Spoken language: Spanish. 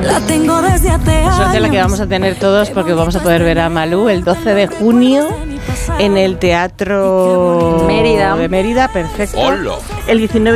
La tengo desde hace años. Suerte la que vamos a tener todos, porque vamos a poder ver a Malú el 12 de junio en el Teatro Mérida. de Mérida, perfecto. ¡Hola! El 19